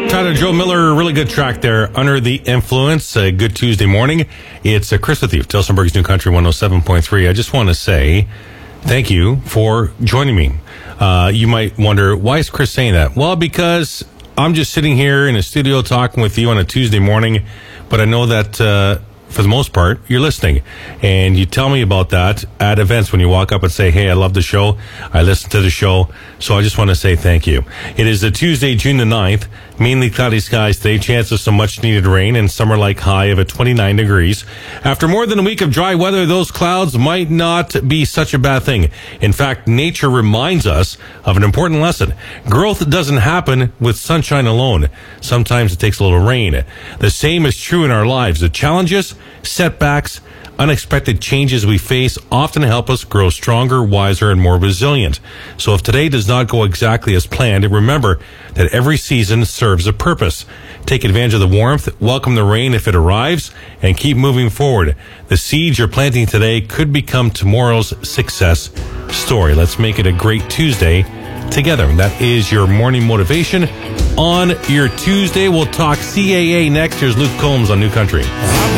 Tyler Joe Miller, really good track there. Under the Influence, a good Tuesday morning. It's Chris with you, Tilsonburg's New Country 107.3. I just want to say thank you for joining me. You might wonder, why is Chris saying that? Well, because I'm just sitting here in a studio talking with you on a Tuesday morning, but I know that for the most part, you're listening. And you tell me about that at events when you walk up and say, hey, I love the show. I listen to the show. So I just want to say thank you. It is a Tuesday, June the 9th. Mainly cloudy skies today. Chance of some much needed rain and summer-like high of 29 degrees. After more than a week of dry weather, those clouds might not be such a bad thing. In fact, nature reminds us of an important lesson. Growth doesn't happen with sunshine alone. Sometimes it takes a little rain. The same is true in our lives. The challenges, setbacks, unexpected changes we face often help us grow stronger, wiser, and more resilient. So if today does not go exactly as planned, remember that every season serves a purpose. Take advantage of the warmth, welcome the rain if it arrives, and keep moving forward. The seeds you're planting today could become tomorrow's success story. Let's make it a great Tuesday together. That is your morning motivation on your Tuesday. We'll talk CAA next. Here's Luke Combs on New Country.